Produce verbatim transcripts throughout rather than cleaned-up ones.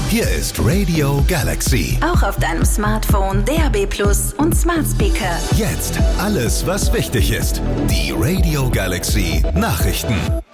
Hier ist Radio Galaxy. Auch auf deinem Smartphone, D A B Plus und Smart Speaker. Jetzt alles, was wichtig ist. Die Radio Galaxy Nachrichten.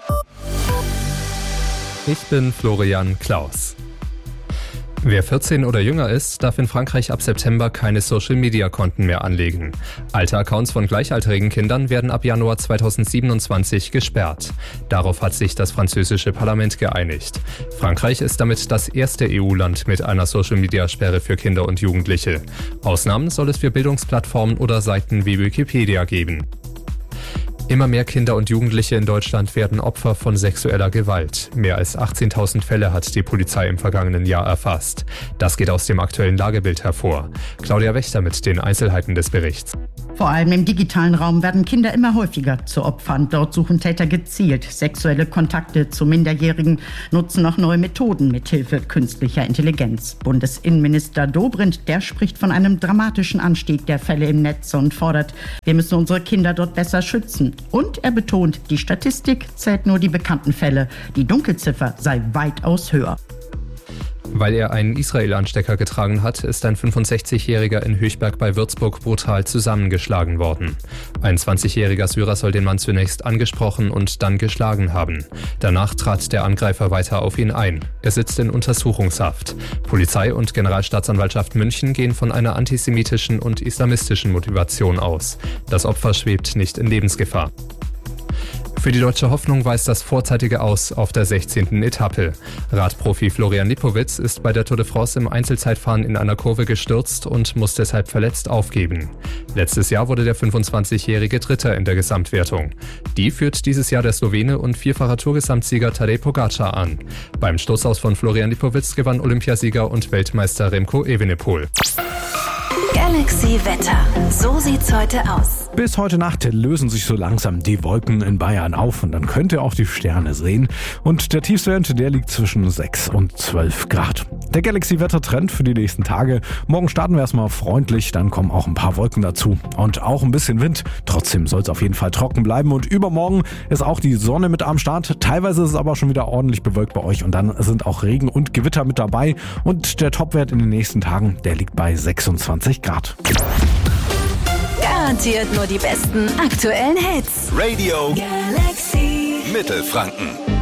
Ich bin Florian Klaus. Wer vierzehn oder jünger ist, darf in Frankreich ab September keine Social-Media-Konten mehr anlegen. Alte Accounts von gleichaltrigen Kindern werden ab Januar zweitausendsiebenundzwanzig gesperrt. Darauf hat sich das französische Parlament geeinigt. Frankreich ist damit das erste E U-Land mit einer Social-Media-Sperre für Kinder und Jugendliche. Ausnahmen soll es für Bildungsplattformen oder Seiten wie Wikipedia geben. Immer mehr Kinder und Jugendliche in Deutschland werden Opfer von sexueller Gewalt. Mehr als achtzehntausend Fälle hat die Polizei im vergangenen Jahr erfasst. Das geht aus dem aktuellen Lagebild hervor. Claudia Wächter mit den Einzelheiten des Berichts. Vor allem im digitalen Raum werden Kinder immer häufiger zu Opfern. Dort suchen Täter gezielt sexuelle Kontakte zu Minderjährigen, nutzen auch neue Methoden mithilfe künstlicher Intelligenz. Bundesinnenminister Dobrindt, der spricht von einem dramatischen Anstieg der Fälle im Netz und fordert, wir müssen unsere Kinder dort besser schützen. Und er betont, die Statistik zählt nur die bekannten Fälle. Die Dunkelziffer sei weitaus höher. Weil er einen Israel-Anstecker getragen hat, ist ein fünfundsechzigjähriger in Höchberg bei Würzburg brutal zusammengeschlagen worden. Ein zwanzigjähriger Syrer soll den Mann zunächst angesprochen und dann geschlagen haben. Danach trat der Angreifer weiter auf ihn ein. Er sitzt in Untersuchungshaft. Polizei und Generalstaatsanwaltschaft München gehen von einer antisemitischen und islamistischen Motivation aus. Das Opfer schwebt nicht in Lebensgefahr. Für die deutsche Hoffnung weist das vorzeitige Aus auf der sechzehnten Etappe. Radprofi Florian Lipowitz ist bei der Tour de France im Einzelzeitfahren in einer Kurve gestürzt und muss deshalb verletzt aufgeben. Letztes Jahr wurde der fünfundzwanzigjährige Dritter in der Gesamtwertung. Die führt dieses Jahr der Slowene und vierfacher Tourgesamtsieger Tadej Pogacar an. Beim Stoßaus von Florian Lipowitz gewann Olympiasieger und Weltmeister Remco Evenepoel. Galaxy Wetter. So sieht's heute aus. Bis heute Nacht lösen sich so langsam die Wolken in Bayern auf und dann könnt ihr auch die Sterne sehen. Und der tiefste Wert, der liegt zwischen sechs und zwölf Grad. Der Galaxy-Wetter-Trend für die nächsten Tage. Morgen starten wir erstmal freundlich, dann kommen auch ein paar Wolken dazu und auch ein bisschen Wind. Trotzdem soll es auf jeden Fall trocken bleiben und übermorgen ist auch die Sonne mit am Start. Teilweise ist es aber schon wieder ordentlich bewölkt bei euch und dann sind auch Regen und Gewitter mit dabei. Und der Topwert in den nächsten Tagen, der liegt bei sechsundzwanzig Grad. Garantiert nur die besten aktuellen Hits. Radio Galaxy Mittelfranken.